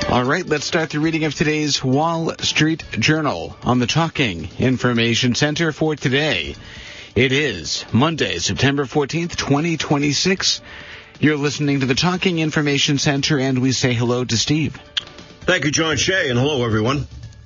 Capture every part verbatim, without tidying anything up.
All right, let's start the reading of today's Wall Street Journal on the Talking Information Center for today. It is Monday, September fourteenth, twenty twenty-six. You're listening to the Talking Information Center, and we say hello to Steve. Thank you, John Shea, and hello, everyone.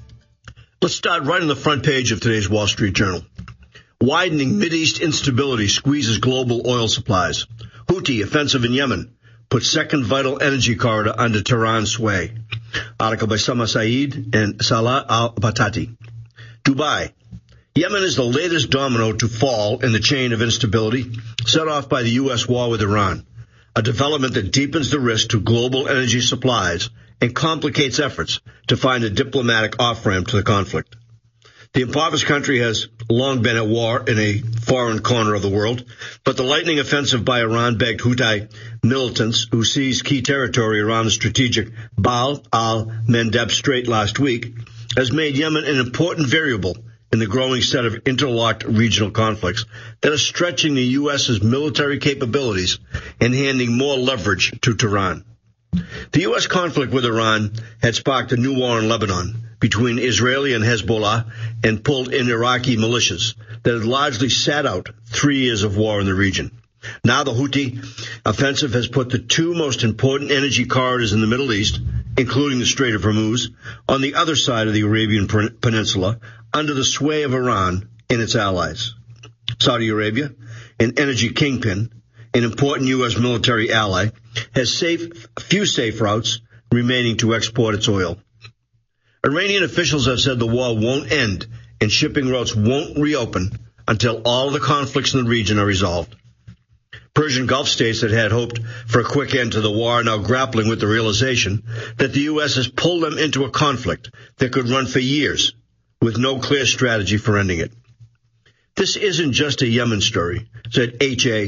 Let's start right on the front page of today's Wall Street Journal. Widening Mideast instability squeezes global oil supplies. Houthi offensive in Yemen puts second vital energy corridor under Tehran sway. Article by Sama Saeed and Salah al-Batati. Dubai. Yemen is the latest domino to fall in the chain of instability set off by the U S war with Iran, a development that deepens the risk to global energy supplies and complicates efforts to find a diplomatic off-ramp to the conflict. The impoverished country has long been at war in a foreign corner of the world, but the lightning offensive by Iran-backed Houthi militants who seized key territory around the strategic Bab al-Mandeb Strait last week has made Yemen an important variable in the growing set of interlocked regional conflicts that are stretching the U S's military capabilities and handing more leverage to Tehran. The U S conflict with Iran had sparked a new war in Lebanon between Israeli and Hezbollah and pulled in Iraqi militias that had largely sat out three years of war in the region. Now the Houthi offensive has put the two most important energy corridors in the Middle East, including the Strait of Hormuz, on the other side of the Arabian Peninsula under the sway of Iran and its allies. Saudi Arabia, an energy kingpin, an important U S military ally, has safe, few safe routes remaining to export its oil. Iranian officials have said the war won't end and shipping routes won't reopen until all the conflicts in the region are resolved. Persian Gulf states that had hoped for a quick end to the war are now grappling with the realization that the U S has pulled them into a conflict that could run for years with no clear strategy for ending it. This isn't just a Yemen story, said H A